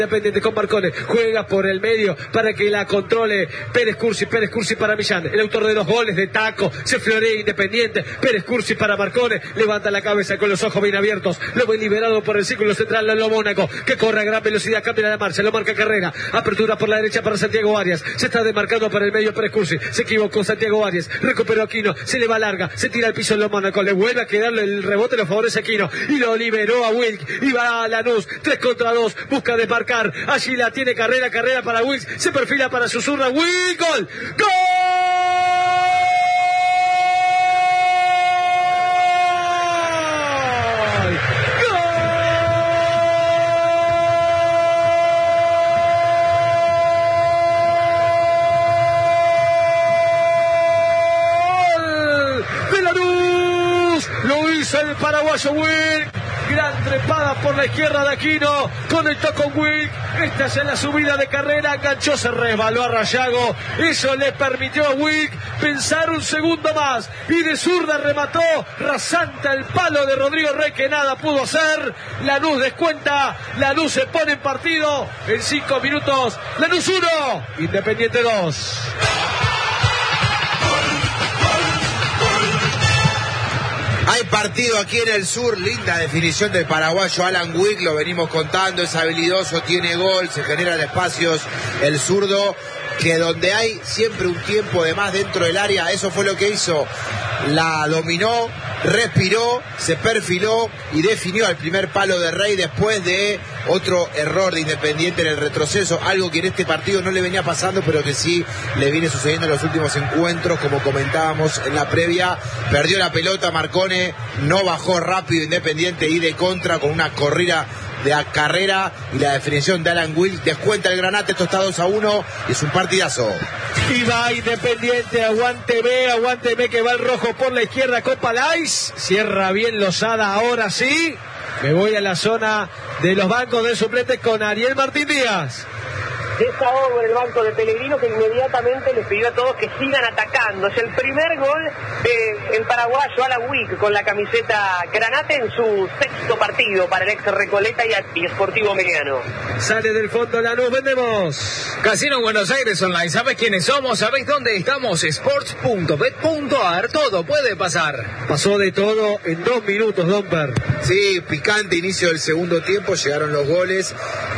Independiente con Marcone, juega por el medio para que la controle Pérez Cursi para Millán, el autor de los goles de taco, se florea Independiente, Pérez Cursi para Marcone, levanta la cabeza con los ojos bien abiertos, lo ve liberado por el círculo central de Mónaco, que corre a gran velocidad, cambia la marcha, lo marca Carrera, apertura por la derecha para Santiago Arias, se está demarcando para el medio Pérez Cursi, se equivocó Santiago Arias, recuperó Aquino, se le va larga, se tira al piso en Mónaco, le vuelve a quedarle el rebote, lo favorece Aquino, y lo liberó a Wilk, y va a Lanús, 3 contra 2, busca desmarcar. Allí la tiene Carrera para Wilks, se perfila para Susurra, Wilk, gol, ¡gol! ¡Gol! ¡De Lanús! Lo hizo el paraguayo Wilk. Gran trepada por la izquierda de Aquino, conectó con Wilk, esta es en la subida de Carrera, enganchó, se resbaló a Rayago, eso le permitió a Wilk pensar un segundo más, y de zurda remató, rasante el palo de Rodrigo Rey, que nada pudo hacer. Lanús descuenta, Lanús se pone en partido, en 5 minutos, Lanús 1, Independiente 2. Hay partido aquí en el sur, linda definición del paraguayo Alan Wilk, lo venimos contando, es habilidoso, tiene gol, se generan espacios, el zurdo, que donde hay siempre un tiempo de más dentro del área, eso fue lo que hizo, la dominó, respiró, se perfiló y definió al primer palo de Rey después de otro error de Independiente en el retroceso, algo que en este partido no le venía pasando, pero que sí le viene sucediendo en los últimos encuentros, como comentábamos en la previa. Perdió la pelota Marcone, no bajó rápido Independiente y de contra con una corrida de Carrera y la definición de Alan Wilk, descuenta el Granate, esto está 2-1 y es un partidazo. Y va Independiente, aguánteme que va el rojo por la izquierda, Copa Lais, cierra bien Lozada, ahora sí, me voy a la zona de los bancos de suplentes con Ariel Martín Díaz. Desahogo en el banco de Pellegrino, que inmediatamente les pidió a todos que sigan atacando. Es el primer gol del paraguayo Alan Wilk con la camiseta Granate en su 6º partido para el ex Recoleta y Sportivo Meliano. Sale del fondo Lanús, vendemos. Casino Buenos Aires Online, ¿sabés quiénes somos? ¿Sabés dónde estamos? Sports.bet.ar, todo puede pasar. Pasó de todo en 2 minutos, Domper. Sí, picante inicio del segundo tiempo, llegaron los goles,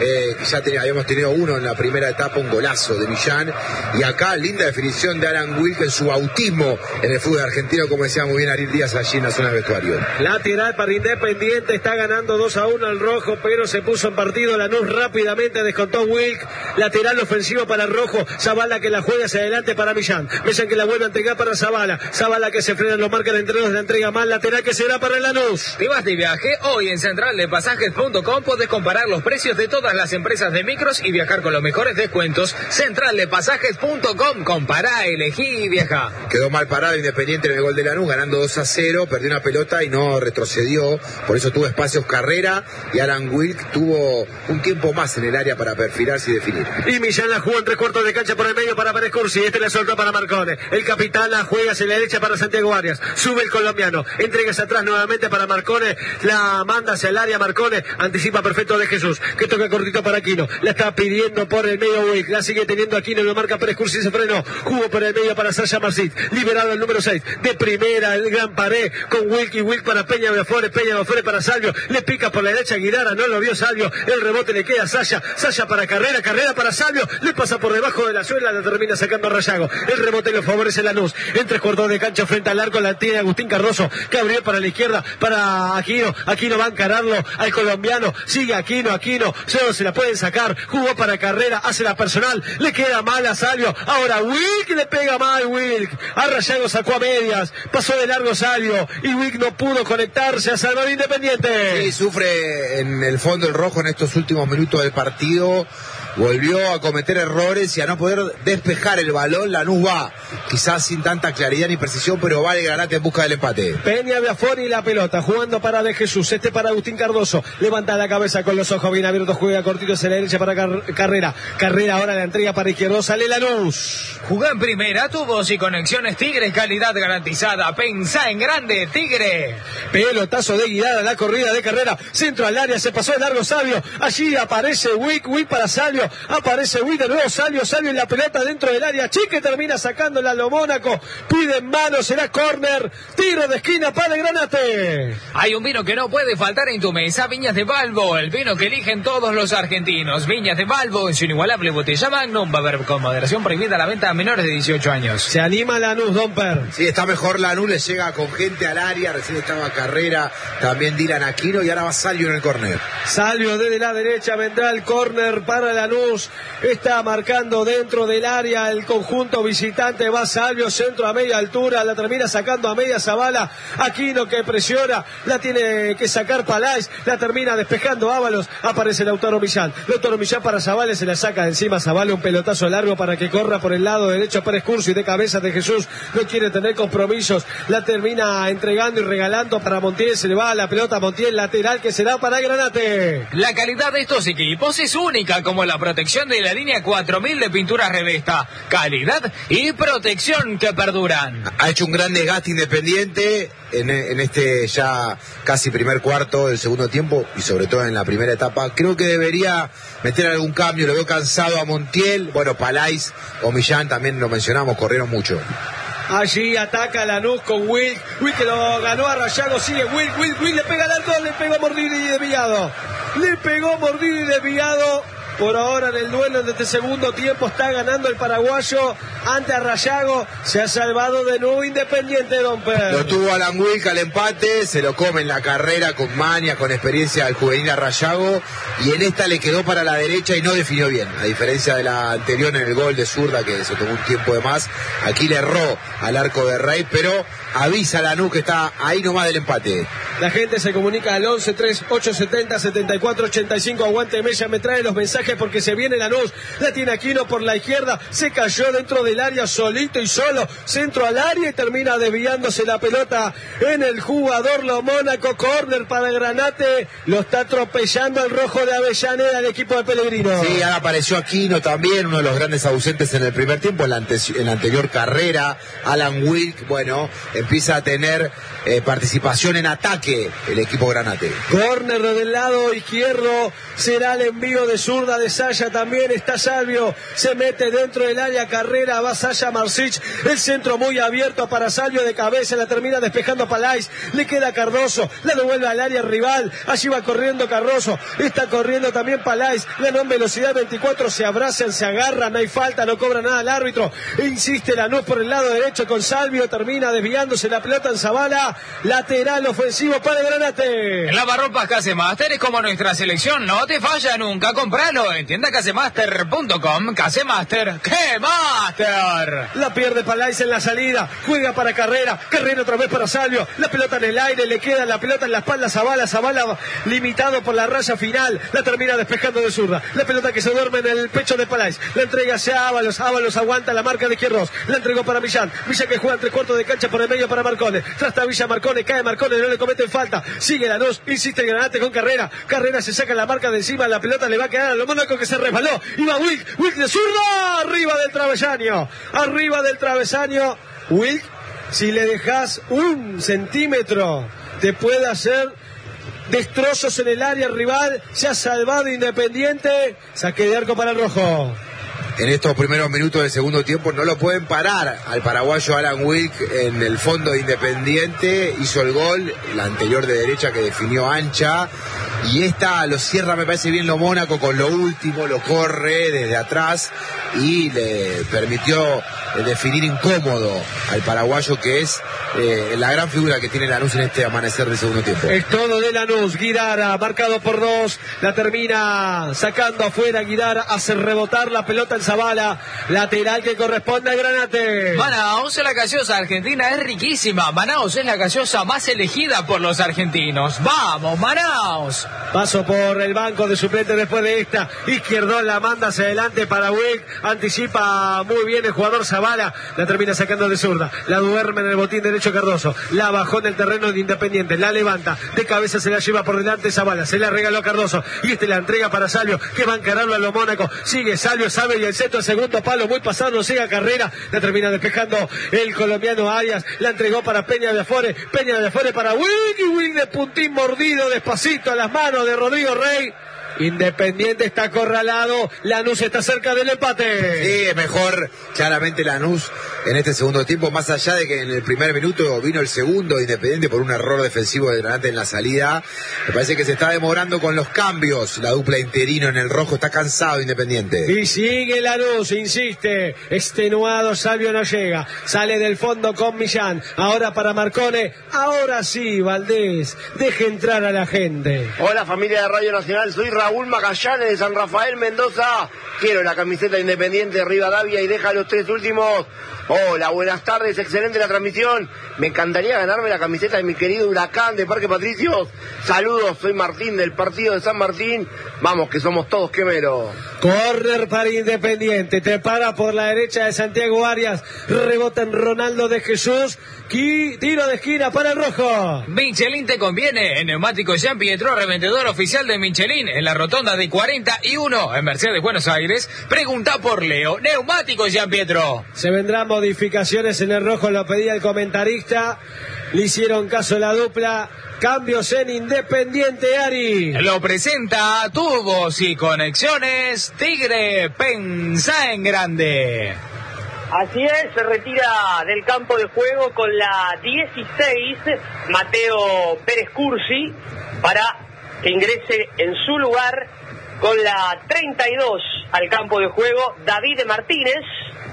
ya habíamos tenido uno en la primera etapa, un golazo de Millán, y acá linda definición de Alan Wilk en su bautismo en el fútbol argentino, como decía muy bien Ariel Díaz allí en la zona del vestuario. Lateral para Independiente, está ganando 2-1 el rojo, pero se puso en partido Lanús rápidamente, descontó Wilk, lateral ofensivo para el rojo, Zavala que la juega hacia adelante para Millán que la vuelve a entregar para Zavala que se frena, lo marca el entrenador, la entrega mal, lateral que será para el Lanús. ¿Te vas de viaje? Hoy en centraldepasajes.com podés comparar los precios de todas las empresas de micros y viajar con los mejores descuentos. Centraldepasajes.com, compará, elegí y viaja. Quedó mal parado Independiente en el gol de Lanús, ganando 2-0, perdió una pelota y no retrocedió, por eso tuvo espacios Carrera, y Alan Wilk tuvo un tiempo más en el área para perfilarse y definir. Y Millán la jugó en 3/4 de cancha por el medio para Pérez Cursi, la soltó para Marcone, el capitán la juega hacia la derecha para Santiago Arias, sube el colombiano, entrega hacia atrás nuevamente para Marcone, la manda hacia el área Marcone, anticipa perfecto de Jesús, que toca cortito para Aquino, la está pidiendo por el medio Wilk, la sigue teniendo Aquino, lo marca Pérez Cursi, se frenó, jugó por el medio para Sasha Marcit, liberado el número 6, de primera el gran pared con Wilk, y Wilk para Peña Beafore para Salvio, le pica por la derecha Guidara, no lo vio Salvio, el rebote le queda a Sasha para Carrera para Salvio, le pasa por debajo de la suela, la termina sacando a Rayago, el rebote lo favorece Lanús, en 3/4 de cancha frente al arco, la tiene Agustín Cardoso, que abrió para la izquierda, para Aquino va a encararlo al colombiano, sigue Aquino, solo se la pueden sacar, jugó para Carrera, hace la personal, le queda mal a Salvio, ahora Wilk le pega mal, a Rayago sacó a medias, pasó de largo Salvio, y Wilk no pudo conectarse a salvar Independiente. Sí, sufre en el fondo el rojo en estos últimos minutos del partido, volvió a cometer errores y a no poder despejar el balón. Lanús va, quizás sin tanta claridad ni precisión, pero va el Granate en busca del empate. Peña Biafoni la pelota, jugando para De Jesús, para Agustín Cardoso, levanta la cabeza con los ojos bien abiertos, juega cortito hacia la derecha para Carrera. Carrera ahora la entrega para Izquierdo, sale Lanús. Jugá en primera, tubos y conexiones Tigre, calidad garantizada. Pensá en grande, Tigre. Pelotazo de Guidara, la corrida de Carrera, centro al área, se pasó el largo Salvio, allí aparece Wick para Salvio, aparece Wick de nuevo, Salvio en la pelota dentro del área, Chique termina sacándola a lo Mónaco, pide en mano, será córner, tiro de esquina para el Granate. Hay un vino que no puede faltar en tu mesa, Viñas de Balbo, el vino que eligen todos los argentinos. Viñas de Balbo, en su inigualable botella Magnum, va a haber con moderación prohibida la venta a menores de 18 años. Se anima Lanús, Domper. Sí, está mejor Lanús, le llega con gente al área, recién estaba Carrera, también Dylan Aquino y ahora va Salvio en el córner. Salvio desde la derecha, vendrá el córner para Lanús, está marcando dentro del área el conjunto visitante, va Salvio, centro a media altura, la termina sacando a media Zavala, Aquino que presiona, la tiene que sacar Palais, la termina despejando Ábalos, aparece Lautaro Millán para Zavala, se la saca de encima Zavala, un pelotazo largo para que corra por el lado derecho para Escursi y de cabeza de Jesús, no quiere tener compromisos, la termina entregando y regalando para Montiel, se le va la pelota a Montiel, lateral que será para Granate. La calidad de estos equipos es única, como la protección de la línea 4000 de pinturas Revesta, calidad y protección que perduran. Ha hecho un gran desgaste Independiente en este ya casi primer cuarto del segundo tiempo y sobre todo en la primera etapa. Creo que debería meter algún cambio, lo veo cansado a Montiel, bueno, Palais o Millán también lo mencionamos, corrieron mucho. Allí ataca Lanús con Will que lo ganó a Rayago, sigue Will le pega al arco, le pegó mordido y desviado. Por ahora en el duelo de este segundo tiempo está ganando el paraguayo ante Rayago. Se ha salvado de nuevo Independiente, Domper. Lo tuvo Alan Wick al empate, se lo come en la carrera con maña, con experiencia al juvenil a Rayago, y en esta le quedó para la derecha y no definió bien, a diferencia de la anterior en el gol de zurda que se tomó un tiempo de más. Aquí le erró al arco de Rey, pero avisa a Lanús que está ahí nomás del empate. La gente se comunica al 11-3870-7485. Aguante Mella, me trae los mensajes porque se viene Lanús. La tiene Aquino por la izquierda, se cayó dentro del área solito y solo, centro al área y termina desviándose la pelota en el jugador Lo Mónaco. Córner para Granate, lo está atropellando el rojo de Avellaneda, el equipo de Pellegrino. Sí, ahora apareció Aquino también, uno de los grandes ausentes en el primer tiempo, en la anterior carrera. Alan Wick, bueno, empieza a tener participación en ataque el equipo Granate. Córner del lado izquierdo, será el envío de zurda de Saya, también está Salvio, se mete dentro del área, Carrera, va Saya Marsic, el centro muy abierto para Salvio de cabeza, la termina despejando Palais, le queda Cardoso, la devuelve al área rival, allí va corriendo Cardoso, está corriendo también Palais, ganó en velocidad 24, se abrazan, se agarran, no hay falta, no cobra nada el árbitro, insiste Lanús por el lado derecho con Salvio, termina desviándose la pelota en Zavala, lateral ofensivo para el Granate. Lavarropas Casemaster es como nuestra selección, no te falla nunca, compralo en tiendacasemaster.com. Casemaster, ¡qué master! La pierde Palais en la salida, juega para Carrera otra vez para Salvio, la pelota en el aire, le queda la pelota en la espalda a Zavala limitado por la raya final, la termina despejando de zurda, la pelota que se duerme en el pecho de Palais, la entrega hacia Ábalos aguanta la marca de Izquierdos, la entregó para Millán que juega en 3/4 de cancha por el medio para Marcone, trata Villa Marcone, cae Marcone, no le cometen falta, sigue Lanús, insiste el Granate con Carrera se saca la marca de encima, la pelota le va a quedar a Lo Mónaco que se resbaló, iba Wick de zurda, arriba del travesaño, Wick, si le dejas 1 centímetro, te puede hacer destrozos en el área rival, se ha salvado Independiente, saque de arco para el rojo. En estos primeros minutos del segundo tiempo no lo pueden parar al paraguayo Alan Wick en el fondo de Independiente, hizo el gol, la anterior de derecha que definió ancha, y esta lo cierra, me parece bien Lo Mónaco con lo último, lo corre desde atrás y le permitió definir incómodo al paraguayo, que es la gran figura que tiene Lanús en este amanecer del segundo tiempo. Es todo de Lanús, Guidara, marcado por 2, la termina sacando afuera, Guidara hace rebotar la pelota en Zavala, lateral que corresponde al Granate. Manaos, la gaseosa argentina es riquísima, Manaos es la gaseosa más elegida por los argentinos. ¡Vamos, Manaos! Paso por el banco de suplentes después de esta. Izquierdón la manda hacia adelante para Wick. Anticipa muy bien el jugador Zavala. La termina sacando de zurda. La duerme en el botín derecho Cardoso. La bajó en el terreno de Independiente. La levanta. De cabeza se la lleva por delante Zavala. Se la regaló a Cardoso. Y la entrega para Salvio, que va a encararlo a lo Mónaco. Sigue Salvio, sabe y el centro al segundo palo. Muy pasado, no sigue a carrera. La termina despejando el colombiano Arias. La entregó para Peña de Afore. Peña de Afore para Wick. Y Wick de puntín mordido despacito a las manos de Rodrigo Rey. Independiente está acorralado. Lanús está cerca del empate. Sí, es mejor claramente Lanús en este segundo tiempo, más allá de que en el primer minuto vino el segundo Independiente por un error defensivo de Granate en la salida. Me parece que se está demorando con los cambios. La dupla interino en el rojo está cansado Independiente. Y sigue Lanús, insiste. Extenuado, Salvio no llega. Sale del fondo con Millán. Ahora para Marcone. Ahora sí, Valdés. Deje entrar a la gente. Hola familia de Radio Nacional, soy Raúl Magallanes de San Rafael, Mendoza. Quiero la camiseta Independiente de Rivadavia y deja los 3 últimos. Hola, buenas tardes, excelente la transmisión. Me encantaría ganarme la camiseta de mi querido Huracán de Parque Patricios. Saludos, soy Martín del partido de San Martín. Vamos, que somos todos quemeros. Corner para Independiente, te para por la derecha de Santiago Arias, rebota en Ronaldo de Jesús, tiro de esquina para el rojo. Michelin te conviene, en Neumáticos Jean Pietro, revendedor oficial de Michelin, en la rotonda de 41, en Mercedes, Buenos Aires. Pregunta por Leo, Neumáticos Jean Pietro. Se vendrán modificaciones en el rojo, lo pedía el comentarista, le hicieron caso la dupla. Cambios en Independiente, Ari. Lo presenta Tubos y Conexiones Tigre, pensá en grande. Así es, se retira del campo de juego con la 16 Mateo Pérez Cursi para que ingrese en su lugar con la 32 al campo de juego David Martínez.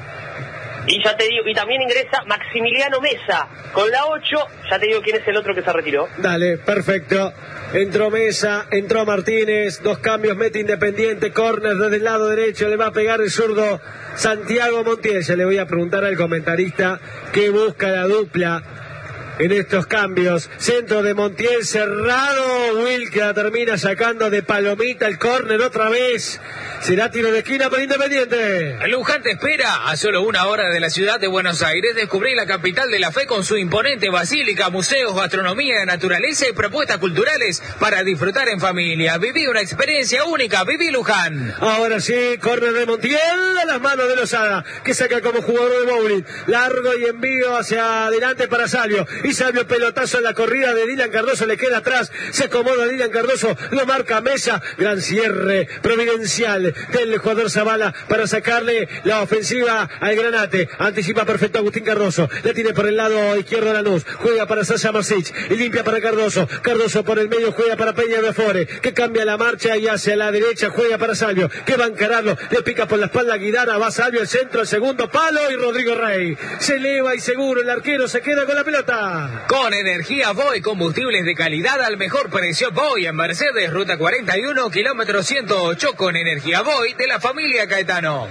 Y ya te digo, y también ingresa Maximiliano Mesa con la 8. Ya te digo quién es el otro que se retiró. Dale, perfecto. Entró Mesa, entró Martínez. 2 cambios, mete Independiente. Córner desde el lado derecho. Le va a pegar el zurdo Santiago Montiel. Ya le voy a preguntar al comentarista qué busca la dupla en estos cambios. Centro de Montiel cerrado. Will que la termina sacando de palomita el córner otra vez. Será tiro de esquina para Independiente. Luján te espera a solo 1 hora de la ciudad de Buenos Aires. Descubrí la capital de la fe con su imponente basílica, museos, gastronomía, naturaleza y propuestas culturales para disfrutar en familia. Viví una experiencia única. Viví Luján. Ahora sí, córner de Montiel a las manos de Lozada, que saca como jugador de bowling. Largo y envío hacia adelante para Salvio. Y Salvio pelotazo en la corrida de Dylan Cardoso, le queda atrás. Se acomoda Dylan Cardoso, lo marca Mesa. Gran cierre providencial del jugador Zavala para sacarle la ofensiva al Granate. Anticipa perfecto Agustín Cardoso. La tiene por el lado izquierdo Lanús. Juega para Sasha Marsic y limpia para Cardoso. Cardoso por el medio juega para Peña de Afore, que cambia la marcha y hacia la derecha juega para Salvio, que va a encararlo. Le pica por la espalda a Guidara. Va Salvio, el centro, el segundo palo y Rodrigo Rey. Se eleva y seguro el arquero se queda con la pelota. Con energía Voy, combustibles de calidad al mejor precio. Voy en Mercedes, ruta 41, kilómetro 108, con energía Voy de la familia Caetano.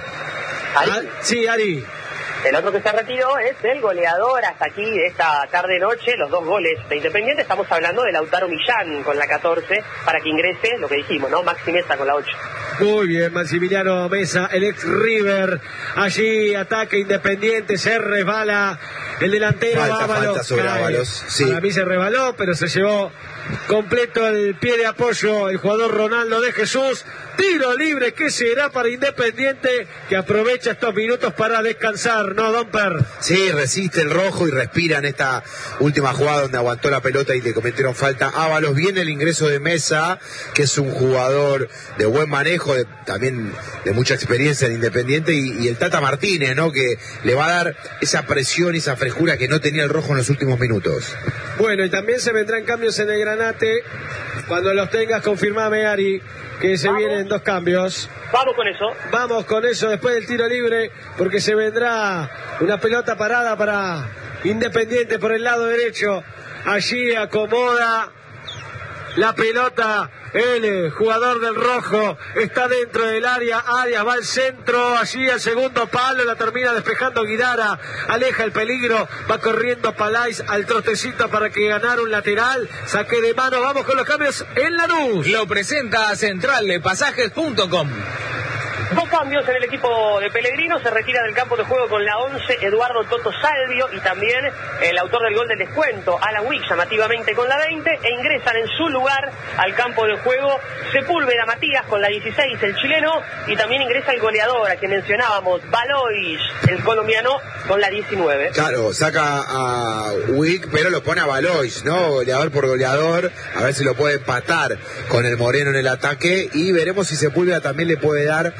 Sí, Ari. El otro que se retiró es el goleador hasta aquí de esta tarde-noche, los 2 goles de Independiente. Estamos hablando de Lautaro Millán con la 14 para que ingrese, lo que dijimos, ¿no? Maxi Mesa con la 8. Muy bien, Maximiliano Mesa, el ex River. Allí ataca Independiente, se resbala el delantero Falta sobre Ábalos. Sí. Para mí se resbaló, pero se llevó completo el pie de apoyo el jugador Ronaldo de Jesús. Tiro libre que será para Independiente, que aprovecha estos minutos para descansar, ¿no, Domper? Sí, resiste el rojo y respira en esta última jugada donde aguantó la pelota y le cometieron falta Ábalos. Viene el ingreso de Mesa, que es un jugador de buen manejo, también de mucha experiencia en Independiente, y el Tata Martínez, ¿no? Que le va a dar esa presión y esa frescura que no tenía el rojo en los últimos minutos. Bueno, y también se vendrán cambios en el Granate. Cuando los tengas, confirmame, Ari, que se vienen 2 cambios. Vamos con eso. Vamos con eso después del tiro libre, porque se vendrá una pelota parada para Independiente por el lado derecho. Allí acomoda la pelota el jugador del rojo está dentro del área. Arias va al centro, allí al segundo palo, la termina despejando Guidara, aleja el peligro, va corriendo Palais al trotecito para que ganara un lateral, saque de mano, vamos con los cambios en Lanús. Lo presenta centraldepasajes.com. Dos cambios en el equipo de Pellegrino. Se retira del campo de juego con la 11 Eduardo Toto Salvio y también el autor del gol del descuento, Alan Wick, llamativamente con la 20, e ingresan en su lugar al campo de juego Sepúlveda Matías con la 16, el chileno, y también ingresa el goleador, a quien mencionábamos, Valois, el colombiano, con la 19. Claro, saca a Wick, pero lo pone a Valois, ¿no? Goleador por goleador, a ver si lo puede empatar con el Moreno en el ataque, y veremos si Sepúlveda también le puede dar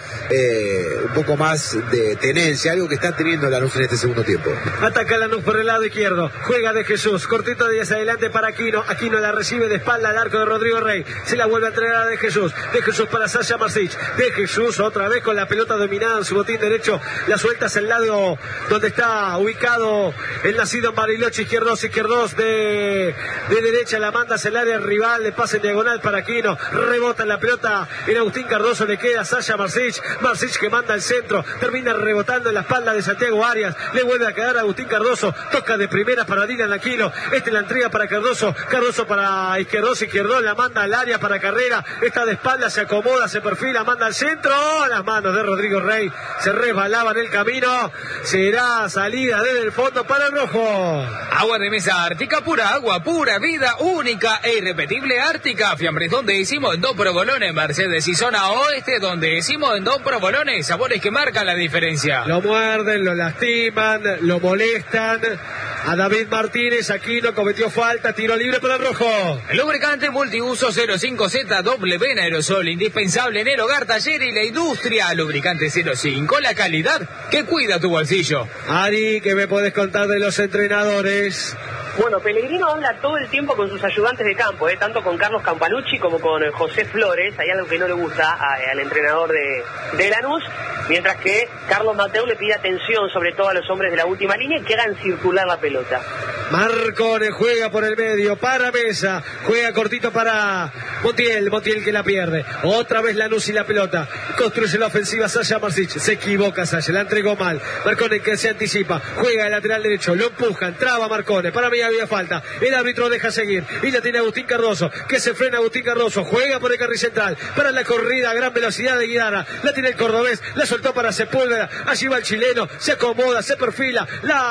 un poco más de tenencia, algo que está teniendo Lanús en este segundo tiempo. Ataca Lanús por el lado izquierdo, juega de Jesús, cortito de hacia adelante para Aquino, Aquino la recibe de espalda al arco de Rodrigo Rey, se la vuelve a entregar a de Jesús para Sasha Marsic, de Jesús otra vez con la pelota dominada en su botín derecho, la suelta hacia el lado donde está ubicado el nacido en Bariloche, izquierdos de derecha, la manda hacia el área rival, le pasa en diagonal para Aquino, rebota en la pelota en Agustín Cardoso, le queda Sasha Marsic que manda al centro, termina rebotando en la espalda de Santiago Arias, le vuelve a quedar a Agustín Cardoso, toca de primera para Dylan Aquino, la entrega para Cardoso para izquierdo, la manda al área para Carrera, está de espalda, se acomoda, se perfila, manda al centro, las manos de Rodrigo Rey se resbalaban en el camino, será salida desde el fondo para el rojo. Agua de mesa Ártica, pura agua, pura vida, única e irrepetible Ártica. Fiambres donde hicimos en dos provolones, Mercedes y zona oeste, donde hicimos en dos provolones, sabores que marcan la diferencia. Lo muerden, lo lastiman, lo molestan. A David Martínez, Aquino cometió falta, tiro libre para el rojo. El lubricante multiuso 05Z W en aerosol, indispensable en el hogar, taller y la industria. Lubricante 05, la calidad que cuida tu bolsillo. Ari, ¿qué me podés contar de los entrenadores? Bueno, Pellegrino habla todo el tiempo con sus ayudantes de campo, tanto con Carlos Campanucci como con José Flores. Hay algo que no le gusta al entrenador de Lanús, mientras que Carlos Mateu le pide atención sobre todo a los hombres de la última línea que hagan circular la pelota. Marcone juega por el medio, para Mesa, juega cortito para Montiel que la pierde, otra vez Lanús y la pelota, construye la ofensiva Sasha Marsic, se equivoca Sasha, la entregó mal, Marcone que se anticipa, juega el lateral derecho, lo empujan, traba Marcone, para mí había falta, el árbitro deja seguir, y la tiene Agustín Cardoso, que se frena Agustín Cardoso, juega por el carril central, para la corrida a gran velocidad de Guidara, la tiene el cordobés, la soltó para Sepúlveda, allí va el chileno, se acomoda, se perfila,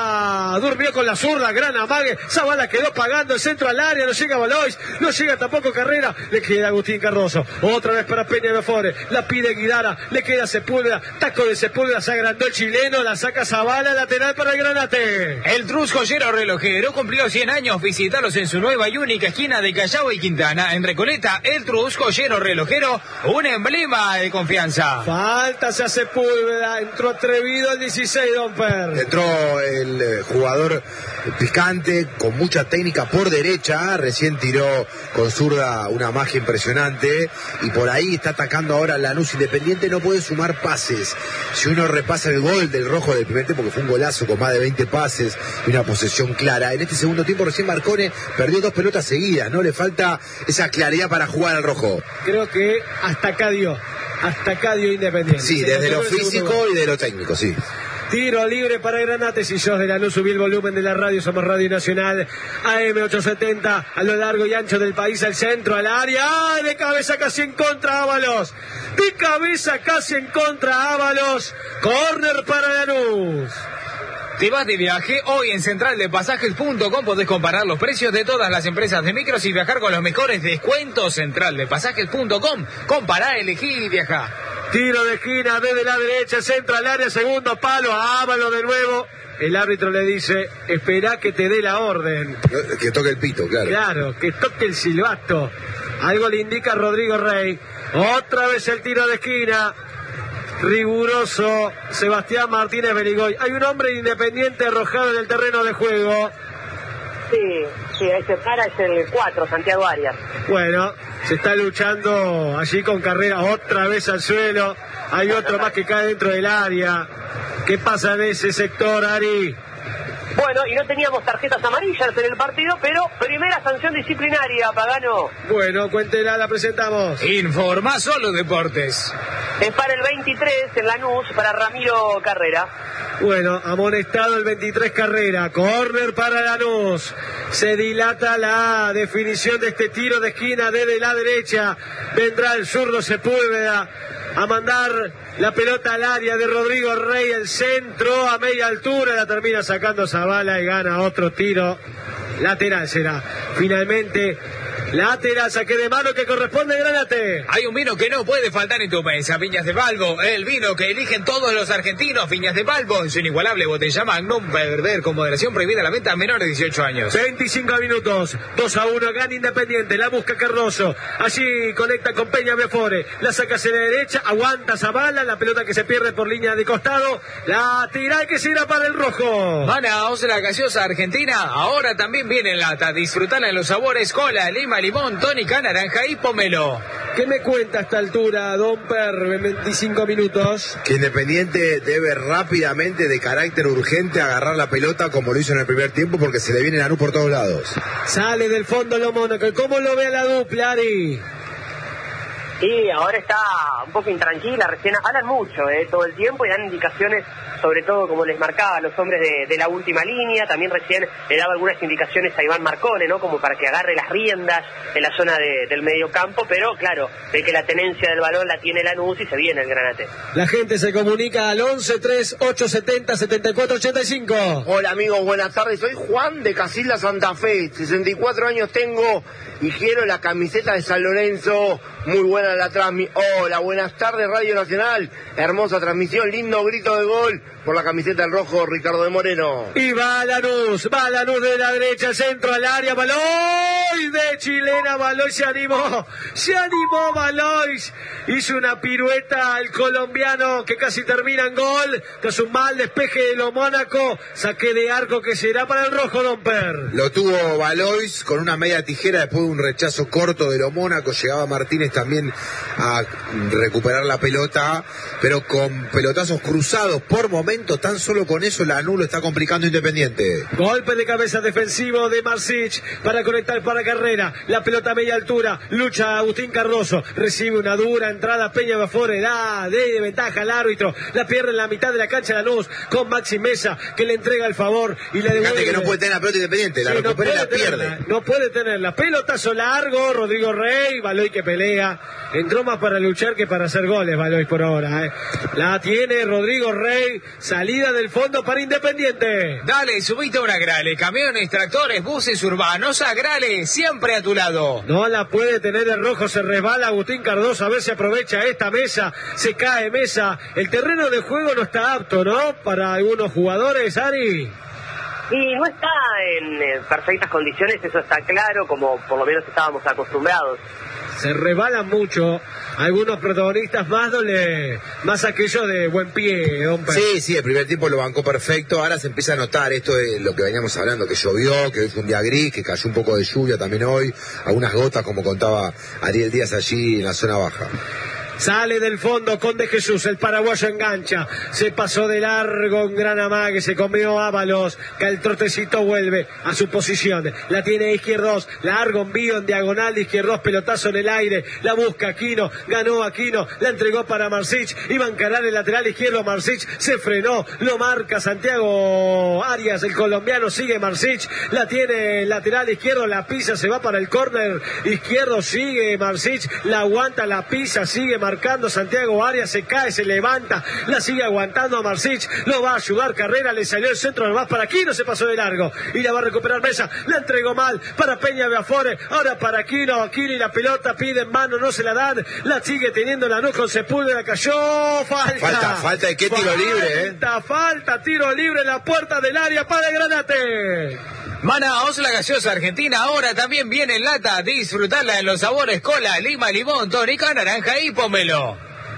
la durmió con la zurda, gran amague, Zavala quedó pagando el centro al área, no llega Valois, no llega tampoco Carrera, le queda Agustín Cardoso, otra vez para Peña Before, la pide Guidara, le queda Sepúlveda, taco de Sepúlveda, se agrandó el chileno, la saca Zavala, lateral para el Granate. El Trus Joyero Relojero cumplió 100 años, visítalos en su nueva y única esquina de Callao y Quintana, en Recoleta. El Trus Joyero Relojero, un emblema de confianza. Falta hacia Sepúlveda, entró atrevido el 16, Domper. Entró el jugador picante, con mucha técnica por derecha, recién tiró con zurda una magia impresionante, y por ahí está atacando ahora Lanús. Independiente no puede sumar pases. Si uno repasa el gol del rojo del primer tiempo, que fue un golazo con más de 20 pases y una posesión clara, en este segundo tiempo recién Marcone perdió 2 pelotas seguidas, ¿no? Le falta esa claridad para jugar al rojo. Creo que hasta acá dio Independiente. Sí, desde lo físico y de lo técnico, sí. Tiro libre para Granate. Si sos de Lanús, subí el volumen de la radio. Somos Radio Nacional AM870 a lo largo y ancho del país, al centro, al área. ¡Ay! De cabeza casi en contra Ábalos. De cabeza casi en contra Ábalos. Córner para Lanús. Te vas de viaje, hoy en centraldepasajes.com podés comparar los precios de todas las empresas de micros y viajar con los mejores descuentos. Centraldepasajes.com, compará, elegí y viajá. Tiro de esquina desde la derecha, centra al área, segundo palo, Ábalos de nuevo. El árbitro le dice, esperá que te dé la orden. Que toque el pito, claro. Claro, que toque el silbato. Algo le indica Rodrigo Rey. Otra vez el tiro de esquina. Riguroso Sebastián Martínez Berigoy. Hay un hombre Independiente arrojado en el terreno de juego. Sí, ese cara es el 4, Santiago Arias. Bueno, se está luchando allí con Carrera, otra vez al suelo. Hay otro más que cae dentro del área. ¿Qué pasa en ese sector, Ari? Bueno, Bueno, y no teníamos tarjetas amarillas en el partido, pero primera sanción disciplinaria, Pagano. Bueno, cuéntela, la presentamos. Informa Solo Deportes. Es para el 23 en Lanús, para Ramiro Carrera. Bueno, amonestado el 23 Carrera, córner para Lanús. Se dilata la definición de este tiro de esquina desde la derecha. Vendrá el zurdo Sepúlveda a mandar la pelota al área de Rodrigo Rey, el centro a media altura, la termina sacando Zavala y gana otro tiro. Lateral será. Finalmente, lateral, saque de mano que corresponde a Granate. Hay un vino que no puede faltar en tu mesa, Viñas de Balbo, el vino que eligen todos los argentinos. Viñas de Balbo, en su inigualable botella Magnum, beber con moderación, prohibida la venta a menores de 18 años. 25 minutos, 2-1, gana Independiente, la busca Cardoso, allí conecta con Peña Biafore, la saca hacia la derecha, aguanta Zavala, la pelota que se pierde por línea de costado, la tira que se irá para el rojo. Manaos, la gaseosa argentina, ahora también viene en lata, disfrutala en los sabores cola, lima, limón, tónica, naranja y pomelo. ¿Qué me cuenta a esta altura, Don Per, en 25 minutos? Que Independiente debe rápidamente, de carácter urgente, agarrar la pelota como lo hizo en el primer tiempo, porque se le viene Lanús por todos lados. Sale del fondo lo Mónaco. ¿Cómo lo ve a la dupla, Ari? Y ahora está un poco intranquila, recién hablan mucho todo el tiempo y dan indicaciones, sobre todo como les marcaba a los hombres de la última línea. También recién le daba algunas indicaciones a Iván Marcone, ¿no? Como para que agarre las riendas en la zona del medio campo, pero claro, ve que la tenencia del balón la tiene Lanús y se viene el Granate. La gente se comunica al 11-3-870-7485. Hola amigos, buenas tardes. Soy Juan de Casilda, Santa Fe. 64 años tengo y quiero la camiseta de San Lorenzo. Muy buena la transmisión. Hola, buenas tardes Radio Nacional. Hermosa transmisión, lindo grito de gol por la camiseta del rojo Ricardo de Moreno. Y va Lanús de la derecha, centro al área, Valois de chilena, Valois se animó Valois, hizo una pirueta el colombiano que casi termina en gol, tras un mal despeje de lo Mónaco, saque de arco que será para el rojo, Don Per. Lo tuvo Valois con una media tijera después de un rechazo corto de lo Mónaco, llegaba Martínez también a recuperar la pelota, pero con pelotazos cruzados por momentos, tan solo con eso Lanús lo está complicando Independiente. Golpe de cabeza defensivo de Marsic para conectar para Carrera, la pelota a media altura, lucha Agustín Cardoso, recibe una dura entrada Peña Bafore, da de ventaja al árbitro, la pierde en la mitad de la cancha Lanús con Maxi Mesa que le entrega el favor y le devuelve. Fíjate que no puede tener la pelota Independiente, la recupera y la pierde. No puede tenerla, pelotazo largo, Rodrigo Rey, Valois que pelea, entró más para luchar que para hacer goles Valois por ahora, La tiene Rodrigo Rey, salida del fondo para Independiente. Dale, subite a una Grale, camiones, tractores, buses urbanos, a Grale, siempre a tu lado. No la puede tener el rojo, se resbala Agustín Cardoso, a ver si aprovecha esta Mesa, se cae Mesa, el terreno de juego no está apto, ¿no? Para algunos jugadores, Ari. Y no está en perfectas condiciones, eso está claro, como por lo menos estábamos acostumbrados. Se rebalan mucho algunos protagonistas, más aquellos de buen pie, Don Per. Sí, el primer tiempo lo bancó perfecto, ahora se empieza a notar esto de lo que veníamos hablando, que llovió, que hoy fue un día gris, que cayó un poco de lluvia también hoy, algunas gotas como contaba Ariel Díaz allí en la zona baja. Sale del fondo con De Jesús, el paraguayo engancha, se pasó de largo en gran amague, se comió Ábalos, que el trotecito vuelve a su posición, la tiene Izquierdos, largo envío en diagonal de Izquierdos, pelotazo en el aire, la busca Aquino, ganó Aquino, la entregó para Marsic, iba a encarar el lateral izquierdo, Marsic se frenó, lo marca Santiago Arias, el colombiano, sigue Marsic, la tiene el lateral izquierdo, la pisa, se va para el córner izquierdo, sigue Marsic, la aguanta, la pisa, sigue marcando Santiago Arias, se cae, se levanta, la sigue aguantando a Marsic, lo va a ayudar Carrera, le salió el centro nomás para Aquino, se pasó de largo y la va a recuperar Mesa, la entregó mal para Peña Biafore, ahora para Aquino y la pelota pide en mano, no se la dan, la sigue teniendo Lanús con Sepúlveda, cayó, falta de qué tiro libre, falta, tiro libre en la puerta del área para el Granate. Manaos, la gaseosa argentina, ahora también viene en lata, disfrutarla en los sabores cola, lima, limón, tónica, naranja y pomelo.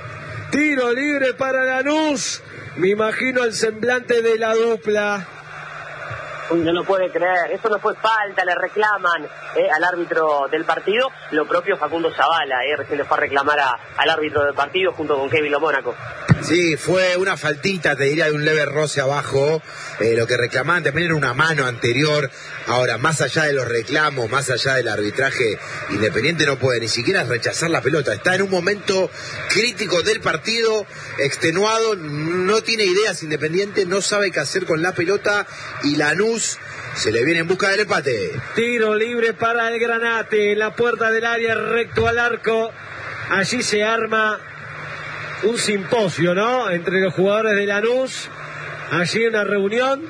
Tiro libre para Lanús, me imagino el semblante de la dupla. Uy, no lo puede creer, eso no fue falta, le reclaman al árbitro del partido, lo propio Facundo Zavala, recién le fue a reclamar al árbitro del partido junto con Kevin Lo Mónaco. Sí, fue una faltita, te diría, de un leve roce abajo, lo que reclamaban también era una mano anterior. Ahora, más allá de los reclamos, más allá del arbitraje, Independiente no puede ni siquiera rechazar la pelota, está en un momento crítico del partido, extenuado, no tiene ideas Independiente, no sabe qué hacer con la pelota y Lanús se le viene en busca del empate. Tiro libre para el Granate, en la puerta del área, recto al arco. Allí se arma un simposio, ¿no? Entre los jugadores de Lanús. Allí una reunión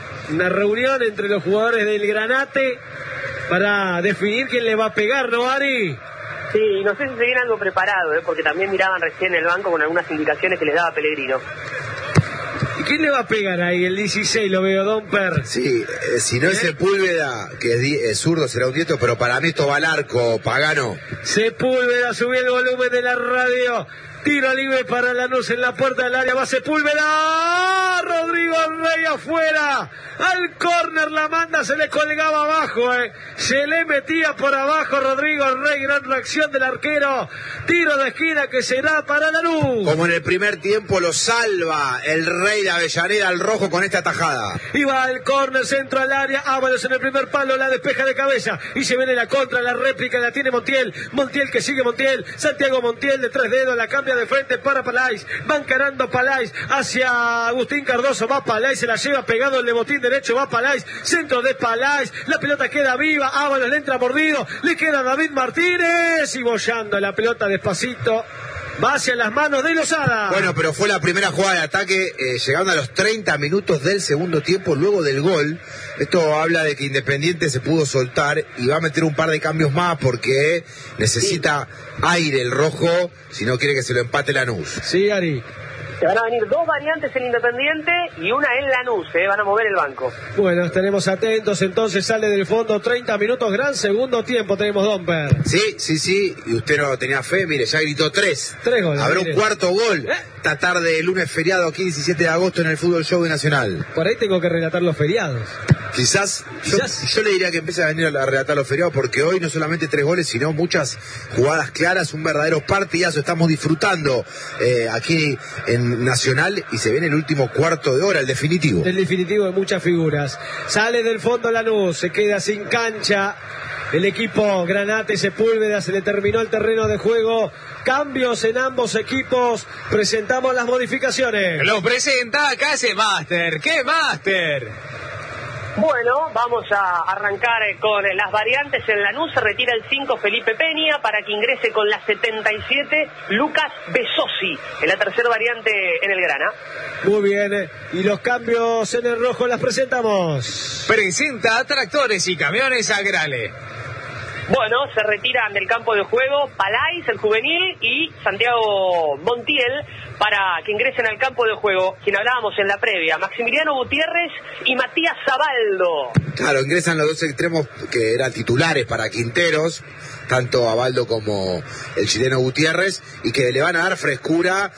entre los jugadores del Granate para definir quién le va a pegar, ¿no, Ari? Sí, no sé si se viene algo preparado, porque también miraban recién el banco con algunas indicaciones que les daba Pellegrino. ¿Y quién le va a pegar ahí? El 16 lo veo, Domper. Sí, si no es Sepúlveda, que es zurdo, será un diestro, pero para mí esto va al arco, Pagano. Sepúlveda, subí el volumen de la radio. Tiro libre para Lanús en la puerta del área, va Sepúlveda. Rodrigo Rey afuera. Al córner la manda, se le colgaba abajo, se le metía por abajo Rodrigo Rey, gran reacción del arquero. Tiro de esquina que será para Lanús. Como en el primer tiempo lo salva el Rey de Avellaneda al rojo con esta tajada. Y va al córner, centro al área, Ábalos en el primer palo, la despeja de cabeza. Y se viene la contra, la réplica la tiene Montiel. Montiel que sigue Montiel. Santiago Montiel de 3 dedos, la cambia de frente para Palais. Va encarando Palais hacia Agustín Cardoso. Va Palais, se la lleva pegado el de botín derecho. Va Palais, centro de Palais. La pelota queda viva. Ábalos le entra mordido. Le queda David Martínez. Y bollando la pelota despacito. Va hacia las manos de Lozada. Bueno, pero fue la primera jugada de ataque, llegando a los 30 minutos del segundo tiempo, luego del gol. Esto habla de que Independiente se pudo soltar y va a meter un par de cambios más porque necesita aire el rojo, si no quiere que se lo empate Lanús. Sí, Ari. Se van a venir 2 variantes en Independiente y una en Lanús, van a mover el banco. Bueno, estaremos atentos, entonces sale del fondo 30 minutos, gran segundo tiempo tenemos, Domper. Sí, y usted no tenía fe, mire, ya gritó 3 goles. Habrá mire. un cuarto gol esta tarde, lunes feriado, aquí 17 de agosto en el Fútbol Show de Nacional. Por ahí tengo que relatar los feriados. Quizás. Yo le diría que empiece a venir a relatar los feriados porque hoy no solamente 3 goles, sino muchas jugadas claras, un verdadero partidazo. Estamos disfrutando aquí en Nacional y se viene el último cuarto de hora, el definitivo. El definitivo de muchas figuras. Sale del fondo Lanús, se queda sin cancha. El equipo Granate Sepúlveda, se le terminó el terreno de juego. Cambios en ambos equipos. Presentamos las modificaciones. Lo presenta Case Master. ¡Qué Master! Bueno, vamos a arrancar con las variantes. En Lanús se retira el 5 Felipe Peña para que ingrese con la 77 Lucas Besosi, en la tercera variante en el Grana. Muy bien, y los cambios en el rojo las presentamos. Presenta Tractores y Camiones Agrale. Bueno, se retiran del campo de juego Palais, el juvenil, y Santiago Montiel para que ingresen al campo de juego, quien hablábamos en la previa, Maximiliano Gutiérrez y Matías Zabaldo. Claro, ingresan los dos extremos que eran titulares para Quinteros, tanto Abaldo como el chileno Gutiérrez, y que le van a dar frescura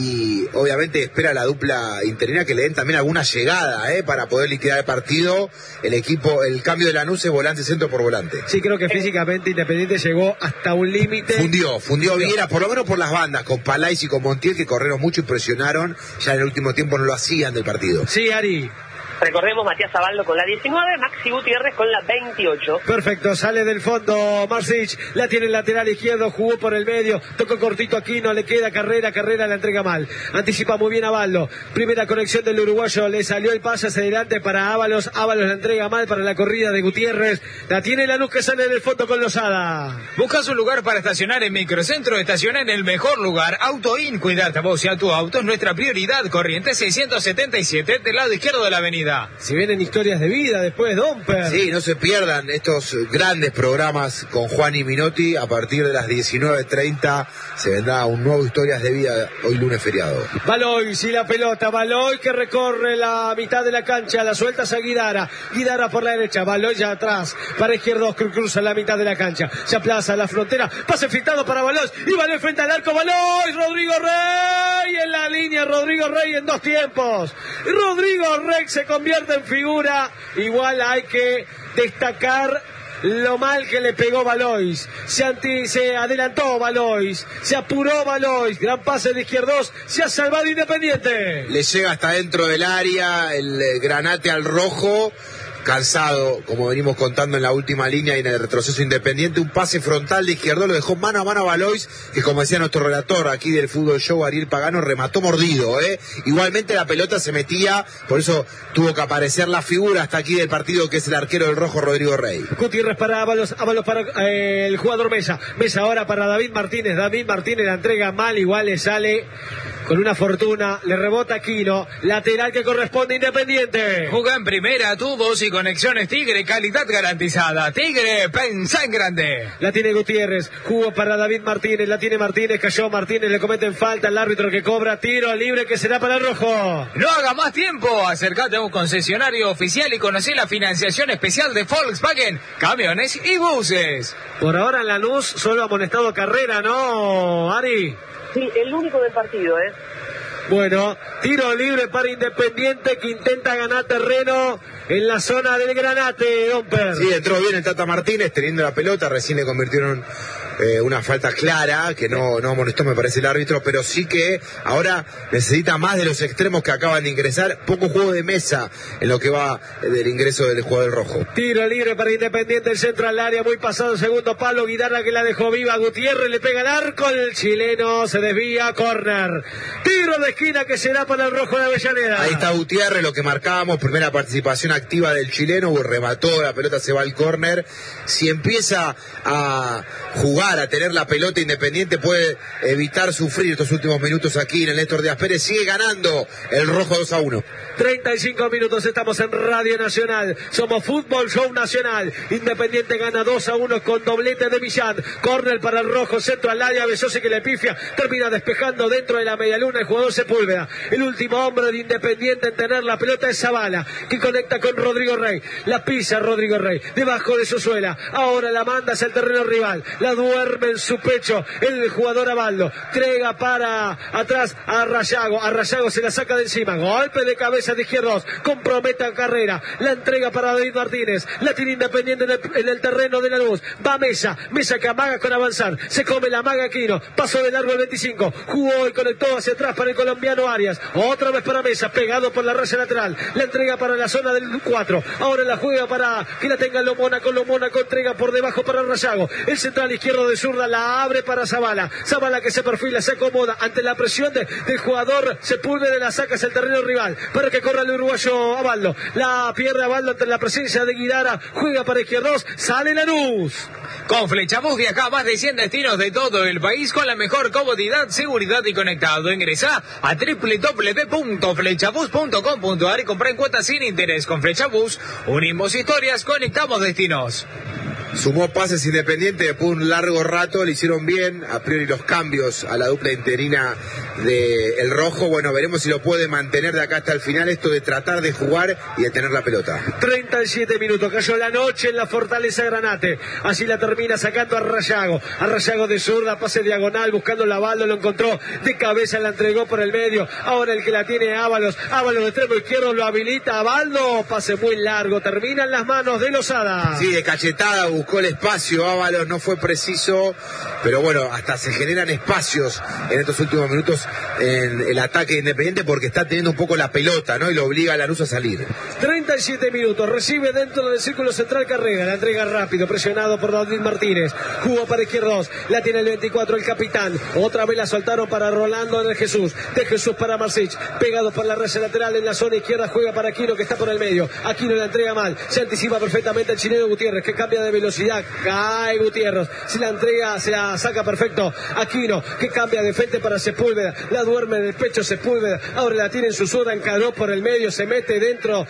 y obviamente espera la dupla interina que le den también alguna llegada para poder liquidar el partido. El equipo, el cambio de Lanús es volante centro por volante. Sí, creo que físicamente Independiente llegó hasta un límite. Fundió Viera, por lo menos por las bandas, con Palais y con Montiel, que corrieron mucho y presionaron. Ya en el último tiempo no lo hacían del partido. Sí, Ari. Recordemos, Matías Zabaldo con la 19, Maxi Gutiérrez con la 28. Perfecto, sale del fondo Marsic, la tiene el lateral izquierdo, jugó por el medio, tocó cortito aquí, no le queda Carrera la entrega mal. Anticipa muy bien Abaldo, primera conexión del uruguayo, le salió el pase hacia adelante para Ábalos la entrega mal para la corrida de Gutiérrez, la tiene Lanús que sale del fondo con Lozada. ¿Buscas un lugar para estacionar en Microcentro? Estaciona en el mejor lugar, AutoIn, cuidarte a vos y a tu auto es nuestra prioridad, Corrientes 677 del lado izquierdo de la avenida. Si vienen historias de vida después, Domper. Sí, no se pierdan estos grandes programas con Juan y Minotti. A partir de las 19:30 se vendrá un nuevo Historias de Vida, hoy lunes feriado. Baloy, sí, la pelota, Baloy que recorre la mitad de la cancha, la suelta a Guidara por la derecha, Baloy ya atrás, para izquierdos, cruza la mitad de la cancha, se aplaza la frontera, pase filtrado para Baloy, y Baloy frente al arco, Baloy, Rodrigo Rey en la línea, Rodrigo Rey en 2 tiempos, Rodrigo Rey se convierte convierte en figura. Igual hay que destacar lo mal que le pegó Valois. Se adelantó Valois, se apuró Valois, gran pase de Izquierdos, se ha salvado Independiente. Le llega hasta dentro del área el Granate al rojo, cansado, como venimos contando en la última línea y en el retroceso Independiente. Un pase frontal de Izquierdo lo dejó mano a mano a Valois, que como decía nuestro relator aquí del Fútbol Show, Ariel Pagano, remató mordido, Igualmente la pelota se metía, por eso tuvo que aparecer la figura hasta aquí del partido, que es el arquero del rojo, Rodrigo Rey. Gutiérrez para Ábalos para el jugador Mesa ahora para David Martínez la entrega mal, igual le sale con una fortuna, le rebota Aquino, lateral que corresponde a Independiente. Juega en primera, tubos y conexiones Tigre, calidad garantizada. Tigre, pensá en grande. La tiene Gutiérrez, jugó para David Martínez, la tiene Martínez, cayó Martínez, le cometen falta al árbitro que cobra tiro libre que será para el rojo. No haga más tiempo, acércate a un concesionario oficial y conocí la financiación especial de Volkswagen, camiones y buses. Por ahora en Lanús solo ha amonestado Carrera, ¿no, Ari? Sí, el único del partido, Bueno, tiro libre para Independiente que intenta ganar terreno en la zona del Granate, Domper. Sí, entró bien el Tata Martínez teniendo la pelota, recién le convirtieron una falta clara, que no amonestó me parece el árbitro, pero sí que ahora necesita más de los extremos que acaban de ingresar, poco juego de mesa en lo que va del ingreso del jugador rojo. Tiro libre para Independiente, el centro al área, muy pasado, segundo palo, Guidarra que la dejó viva, Gutiérrez le pega el arco, el chileno se desvía, córner. Tiro de esquina que será para el rojo de Avellaneda. Ahí está Gutiérrez, lo que marcábamos, primera participación activa del chileno, remató, la pelota se va al córner. Si empieza a jugar, a tener la pelota Independiente, puede evitar sufrir estos últimos minutos aquí en el Néstor Díaz Pérez. Sigue ganando el rojo 2-1. 35 minutos, estamos en Radio Nacional, somos Fútbol Show Nacional. Independiente gana 2-1 con doblete de Millán, córner para el rojo, centro al área, Besose que le pifia, termina despejando dentro de la medialuna el jugador Sepúlveda. El último hombre de Independiente en tener la pelota es Zavala, que conecta con Rodrigo Rey, la pisa Rodrigo Rey, debajo de su suela, ahora la manda hacia el terreno rival, la duerme en su pecho el jugador Abaldo, entrega para atrás a Rayago se la saca de encima, golpe de cabeza de Izquierdos, compromete a Carrera, la entrega para David Martínez, la tiene Independiente en el terreno de la luz, va Mesa que amaga con avanzar, se come la maga Aquino, paso de largo el 25, jugó y conectó hacia atrás para el colombiano Arias, otra vez para Mesa, pegado por la raya lateral, la entrega para la zona del 4, ahora la juega para que la tenga Lomona, entrega por debajo para Rayago, el central izquierdo de zurda la abre para Zavala que se perfila, se acomoda ante la presión del jugador Sepúlveda, la saca hacia el terreno rival, para que corra el uruguayo Abaldo, la pierde Abaldo ante la presencia de Guidara, juega para Izquierdos, sale Lanús. Con Flechabús viaja a más de 100 destinos de todo el país con la mejor comodidad, seguridad y conectado. Ingresá a www.flechabús.com.ar y comprá en cuotas sin interés. Con Flechabús unimos historias, conectamos destinos. Sumó pases Independiente después de un largo rato, le hicieron bien, a priori los cambios a la dupla interina de el rojo. Bueno, veremos si lo puede mantener de acá hasta el final, esto de tratar de jugar y de tener la pelota. 37 minutos, cayó la noche en la Fortaleza Granate, así la termina sacando a Rayago de zurda, pase diagonal, buscando la Abaldo, lo encontró de cabeza, la entregó por el medio, ahora el que la tiene Ábalos de extremo izquierdo lo habilita Abaldo, pase muy largo, termina en las manos de Lozada. Sí, de cachetada buscó el espacio, Ábalos no fue preciso, pero bueno, hasta se generan espacios en estos últimos minutos en el ataque Independiente porque está teniendo un poco la pelota, ¿no? Y lo obliga a Lanús a salir. 37 minutos, recibe dentro del círculo central Carrera, la entrega rápido, presionado por David Martínez, jugó para Izquierdos, la tiene el 24 el capitán, otra vez la soltaron para Rolando de Jesús para Marcich, pegado por la raya lateral en la zona izquierda, juega para Aquino que está por el medio, Aquino la entrega mal, se anticipa perfectamente el chileno Gutiérrez que cambia de velocidad, cae Gutiérrez, se la entrega, se la saca perfecto Aquino que cambia de frente para Sepúlveda, la duerme en el pecho Sepúlveda, ahora la tiene en su zurda, encaró por el medio, se mete dentro del carril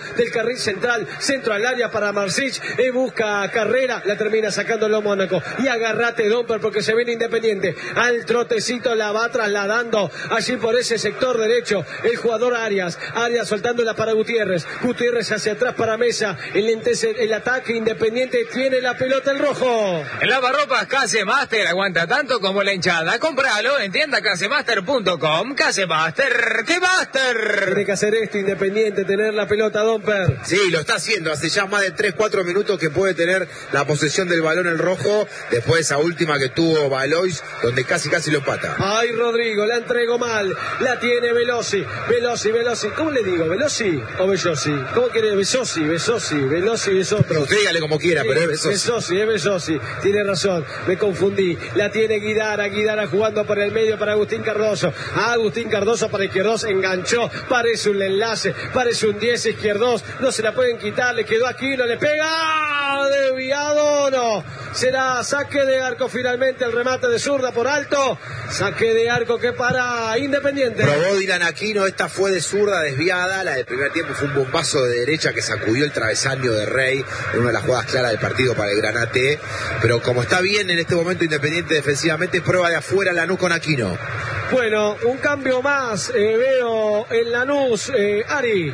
carril central, centro al área para Marsic, busca carrera, la termina sacándolo Mónaco. Y agarrate Domper porque se viene Independiente. Al trotecito la va trasladando allí por ese sector derecho el jugador Arias soltándola para Gutiérrez hacia atrás para Mesa, el ataque. Independiente tiene la pelota el rojo. El lavarropas Casemaster aguanta tanto como la hinchada. Cómpralo en tienda casemaster.com. Casemaster, ¡qué master! Tiene que hacer esto Independiente, tener la pelota Domper. Sí, lo está haciendo, hace ya más de 3-4 minutos que puede tener la posesión del balón el rojo, después de esa última que tuvo Valois, donde casi lo empata. Ay, Rodrigo, la entregó mal, la tiene Velosi, ¿cómo le digo? ¿Velosi o Bellosi? ¿Cómo quiere? Velosi es otro. Usted dígale como quiera, sí, pero es Velosi, tiene razón, me confundí. La tiene Guidara jugando por el medio para Agustín Cardoso. Agustín Cardoso para Izquierdos, enganchó, parece un enlace, parece un 10 Izquierdos, no se la pueden quitar, le quedó Aquino, le pega, desviado, no. Será saque de arco finalmente, el remate de zurda por alto, saque de arco que para Independiente. Probó Dylan Aquino, esta fue de zurda desviada, la del primer tiempo fue un bombazo de derecha que sacudió el travesaño de Rey, en una de las jugadas claras del partido para el Granate, pero como está bien en este momento Independiente defensivamente, prueba de afuera Lanús con Aquino. Bueno, un cambio más veo en Lanús, Ari.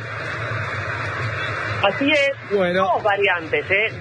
Así es, bueno. Dos variantes.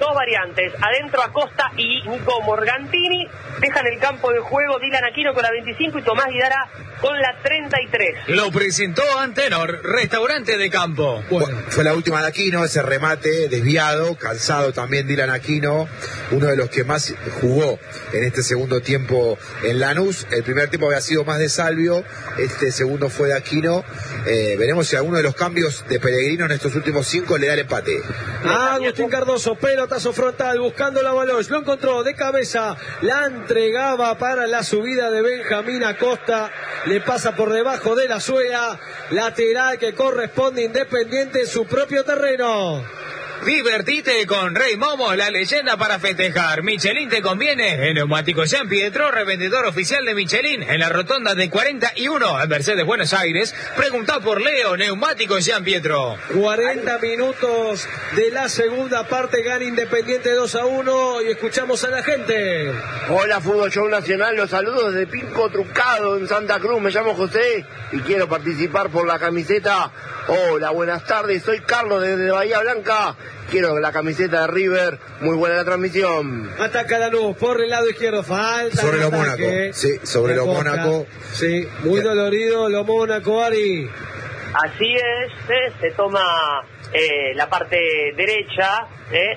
Adentro Acosta y Nico Morgantini. Dejan el campo de juego Dylan Aquino con la 25 y Tomás Guidara con la 33. Lo presentó Antenor, restaurante de campo. Bueno, fue la última de Aquino, ese remate desviado, cansado también Dylan Aquino, uno de los que más jugó en este segundo tiempo en Lanús. El primer tiempo había sido más de Salvio, este segundo fue de Aquino. Veremos si alguno de los cambios de Pellegrino en estos últimos 5 le da el empate. Agustín Cardoso, pelotazo frontal, buscando la Valois, lo encontró de cabeza, la entregaba para la subida de Benjamín Acosta, le pasa por debajo de la suela, lateral que corresponde Independiente en su propio terreno. Divertite con Rey Momo, la leyenda para festejar. Michelin te conviene. En Neumáticos San Pietro, revendedor oficial de Michelin, en la rotonda de 41 en Mercedes, Buenos Aires. Preguntá por Leo, Neumáticos San Pietro. 40 minutos de la segunda parte, gana Independiente 2-1 y escuchamos a la gente. Hola, Fútbol Show Nacional, los saludos desde Pico Trucado en Santa Cruz. Me llamo José y quiero participar por la camiseta. Hola, buenas tardes, soy Carlos desde Bahía Blanca. Quiero la camiseta de River, muy buena la transmisión. Ataca la luz por el lado izquierdo, falta. Sobre lo Mónaco, sí, sobre lo Mónaco. Sí, muy dolorido lo Mónaco, Ari. Así es, se toma la parte derecha,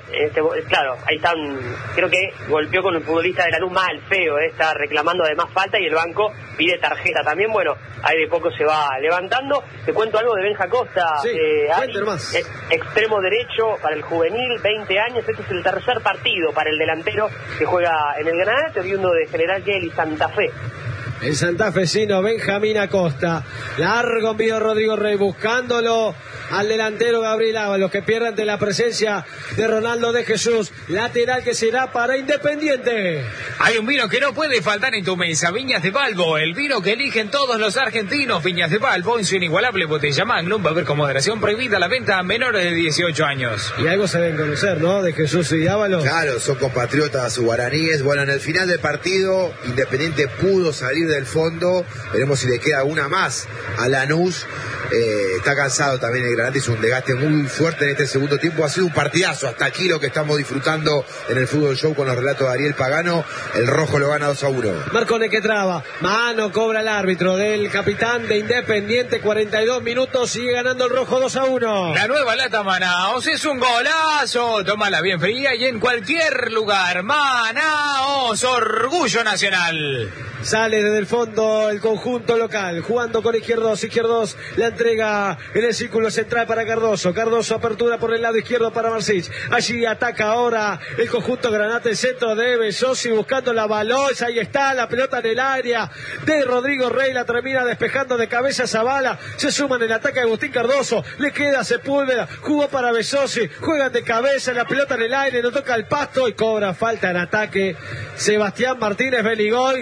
claro, ahí están, creo que golpeó con el futbolista de Lanús mal, feo, está reclamando además falta y el banco pide tarjeta también. Bueno, ahí de poco se va levantando. Te cuento algo de Benja Costa, sí, Ari, extremo derecho para el juvenil, 20 años, este es el tercer partido para el delantero que juega en el Granate, oriundo de General Kelly, Santa Fe. El santafesino Benjamín Acosta, largo envío Rodrigo Rey, buscándolo al delantero Gabriel Ábalos, que pierde ante la presencia de Ronaldo de Jesús, lateral que será para Independiente. Hay un vino que no puede faltar en tu mesa, Viñas de Balbo, el vino que eligen todos los argentinos. Viñas de Balbo, en su inigualable botella Magnum, va a haber con moderación prohibida la venta a menores de 18 años. Y algo se deben conocer, ¿no?, de Jesús y Ábalos. Claro, son compatriotas guaraníes. Bueno, en el final del partido, Independiente pudo salir del fondo, veremos si le queda una más a Lanús. Está cansado también el Granate, hizo un desgaste muy fuerte en este segundo tiempo. Ha sido un partidazo hasta aquí lo que estamos disfrutando en el Fútbol Show con los relatos de Ariel Pagano. El rojo lo gana 2-1. Marcone que traba, mano cobra el árbitro del capitán de Independiente, 42 minutos, sigue ganando el rojo 2-1. La nueva lata Manaos es un golazo, tómala bien fría y en cualquier lugar. Manaos, orgullo nacional. Sale desde el fondo el conjunto local, jugando con Izquierdos, la entrega en el círculo central para Cardoso, apertura por el lado izquierdo para Marsic, allí ataca ahora el conjunto Granate, el centro de Besosi buscando la Valois, ahí está la pelota en el área de Rodrigo Rey, la termina despejando de cabeza Zavala, se suma en el ataque a Agustín Cardoso, le queda Sepúlveda, jugó para Besosi, juegan de cabeza, la pelota en el aire, no toca el pasto y cobra falta en ataque Sebastián Martínez Beligoy.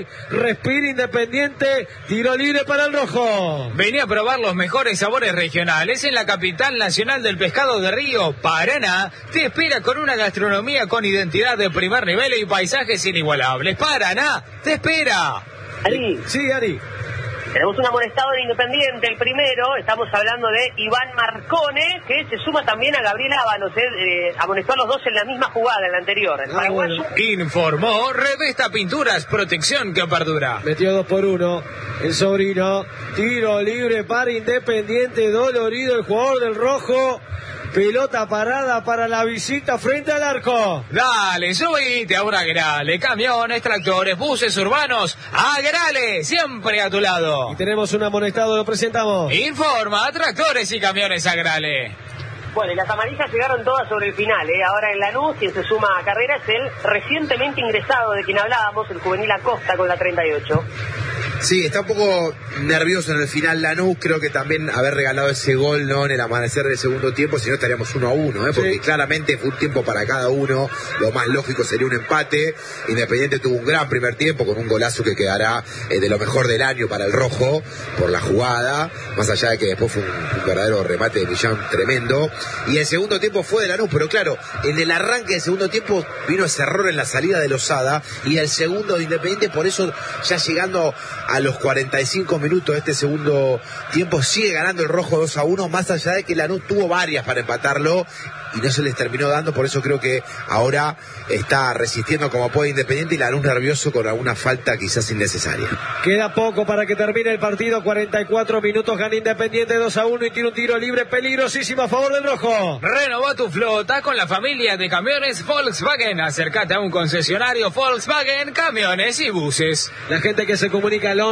Respira Independiente, tiro libre para el rojo. Venía a probar los mejores sabores regionales en la capital nacional del pescado de río, Paraná. Te espera con una gastronomía con identidad de primer nivel y paisajes inigualables. Paraná, te espera. Ari. Sí, Ari. Tenemos un amonestado de Independiente, el primero, estamos hablando de Iván Marcone, que se suma también a Gabriel Ábalos, amonestó a los dos en la misma jugada, en la anterior. El paraguayo. Informó Revesta Pinturas, protección que perdura. Metió 2 por 1, el sobrino, tiro libre para Independiente, dolorido el jugador del rojo. Pelota parada para la visita frente al arco. Dale, subite a un Agrale. Camiones, tractores, buses urbanos. Agrale, siempre a tu lado. Y tenemos un amonestado, lo presentamos. Informa, tractores y camiones Agrale. Bueno, y las amarillas llegaron todas sobre el final, Ahora en Lanús, quien se suma a carrera es el recientemente ingresado de quien hablábamos, el juvenil Acosta con la 38. Sí, está un poco nervioso en el final Lanús, creo que también haber regalado ese gol, ¿no?, en el amanecer del segundo tiempo, si no estaríamos 1-1, porque sí, claramente fue un tiempo para cada uno, lo más lógico sería un empate. Independiente tuvo un gran primer tiempo con un golazo que quedará de lo mejor del año para el rojo, por la jugada, más allá de que después fue un verdadero remate de Millán tremendo, y el segundo tiempo fue de Lanús, pero claro, en el arranque del segundo tiempo vino ese error en la salida de Lozada, y el segundo de Independiente, por eso ya llegando a los 45 minutos de este segundo tiempo sigue ganando el rojo 2-1, más allá de que Lanús tuvo varias para empatarlo y no se les terminó dando. Por eso creo que ahora está resistiendo como puede Independiente, y Lanús nervioso con alguna falta quizás innecesaria. Queda poco para que termine el partido, 44 minutos, gana Independiente 2-1 y tiene un tiro libre peligrosísimo a favor del rojo. Renová tu flota con la familia de camiones Volkswagen. Acércate a un concesionario Volkswagen, camiones y buses. La gente que se comunica al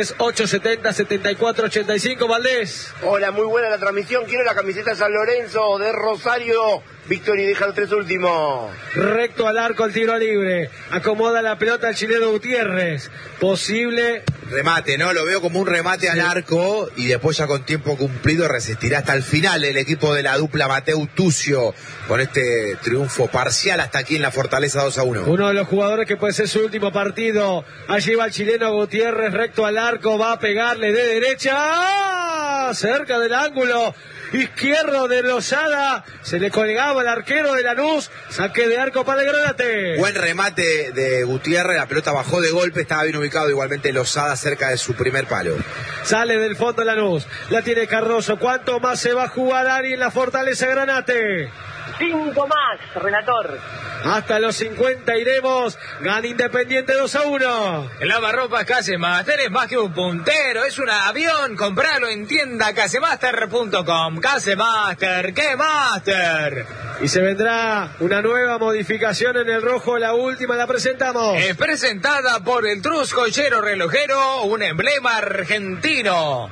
11-3-870-7485, Valdés. Hola, muy buena la transmisión. Quiero la camiseta San Lorenzo de Rosario. Víctor, y deja los 3 últimos. Recto al arco, el tiro libre. Acomoda la pelota el chileno Gutiérrez. Posible Remate, ¿no? Lo veo como un remate al arco, y después ya con tiempo cumplido resistirá hasta el final el equipo de la dupla Mateu Tucio con este triunfo parcial hasta aquí en la Fortaleza 2-1. Uno de los jugadores que puede ser su último partido. Allí va el chileno Gutiérrez, recto al arco, va a pegarle de derecha. ¡Ah! Cerca del ángulo izquierdo de Lozada, se le colgaba el arquero de Lanús, saque de arco para el Granate. Buen remate de Gutiérrez, la pelota bajó de golpe, estaba bien ubicado igualmente Lozada cerca de su primer palo. Sale del fondo Lanús, la tiene Cardoso. ¿Cuánto más se va a jugar Ari en la Fortaleza Granate? 5 más, relator. Hasta los 50 iremos. Gana Independiente 2-1. El lavarropas Casemaster es más que un puntero, es un avión. Compralo en tienda casemaster.com. Casemaster, ¡qué master! Y se vendrá una nueva modificación en el rojo. La última la presentamos. Es presentada por el Trus Cochero Relojero, un emblema argentino.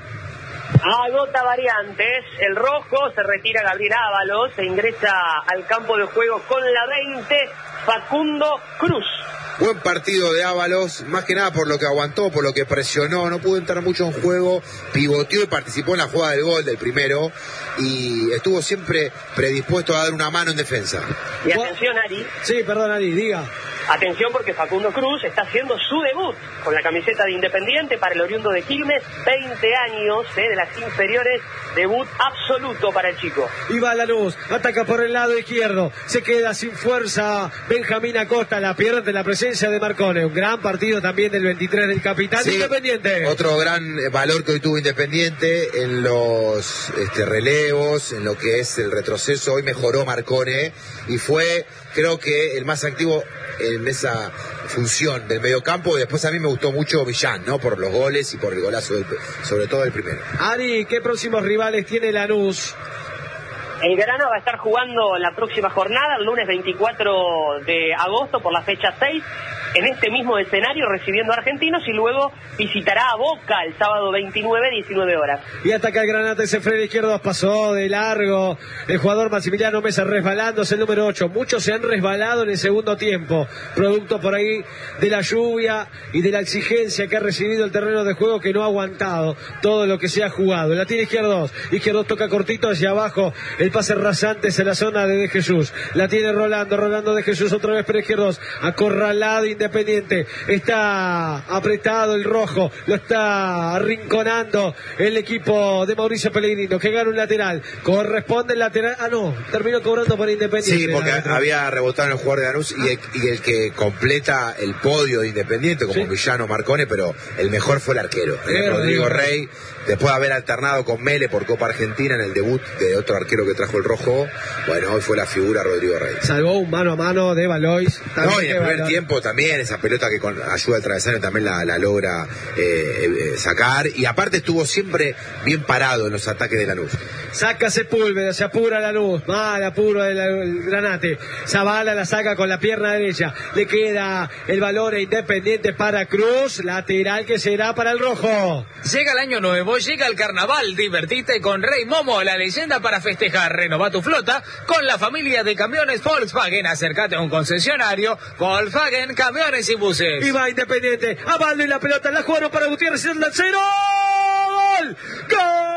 Agota variantes, el rojo, se retira Gabriel Ábalos, se ingresa al campo de juego con la 20, Facundo Cruz. Buen partido de Ábalos, más que nada por lo que aguantó, por lo que presionó, no pudo entrar mucho en juego, pivoteó y participó en la jugada del gol del primero, y estuvo siempre predispuesto a dar una mano en defensa. Y atención, Ari. Sí, perdón, Ari, diga. Atención, porque Facundo Cruz está haciendo su debut con la camiseta de Independiente para el oriundo de Quilmes. 20 años de las inferiores, debut absoluto para el chico. Y va Lanús, ataca por el lado izquierdo, se queda sin fuerza Benjamín Acosta, la pierde la presencia de Marcone. Un gran partido también del 23 del capitán de Independiente. Otro gran valor que hoy tuvo Independiente en los relevos, en lo que es el retroceso. Hoy mejoró Marcone y fue, creo que, el más activo en esa función del mediocampo. Y después a mí me gustó mucho Millán, ¿no? Por los goles y por el golazo, sobre todo el primero. Ari, ¿qué próximos rivales tiene Lanús? El Grana va a estar jugando la próxima jornada, el lunes 24 de agosto por la fecha 6, en este mismo escenario recibiendo a Argentinos, y luego visitará a Boca el sábado 29, 19 horas. Y ataca el Granate, ese freno izquierdo, pasó de largo el jugador Maximiliano Mesa, resbalándose el número 8. Muchos se han resbalado en el segundo tiempo, producto por ahí de la lluvia y de la exigencia que ha recibido el terreno de juego, que no ha aguantado todo lo que se ha jugado. La tiene Izquierdos toca cortito hacia abajo, el pase rasante en la zona de Jesús. La tiene Rolando de Jesús otra vez para Izquierdos, acorralado Independiente. Está apretado el rojo, lo está arrinconando el equipo de Mauricio Pellegrino, que gana un lateral. Corresponde el lateral. Terminó cobrando por Independiente. Sí, porque había rebotado en el jugador de Lanús y el que completa el podio de Independiente, como Villano, Marcone, pero el mejor fue el arquero, Rodrigo Rey. Después de haber alternado con Mele por Copa Argentina en el debut de otro arquero que trajo el rojo, bueno, hoy fue la figura Rodrigo Rey. Salvó un mano a mano de Valois. No, y en el primer tiempo también, esa pelota que con ayuda del travesaño también la logra sacar. Y aparte estuvo siempre bien parado en los ataques de Lanús. Saca Sepúlveda, se apura Lanús. Mal apuro del Granate. Zavala la saca con la pierna derecha. Le queda el balón a Independiente para Cruz. Lateral que será para el rojo. Llega el año nuevo, llega el carnaval. Divertite con Rey Momo, la leyenda para festejar. Renova tu flota con la familia de camiones Volkswagen. Acércate a un concesionario Volkswagen, camiones y buses. Y va Independiente. A Baldo y la pelota la jugaron para Gutiérrez. El tercero. ¡Gol! ¡Gol!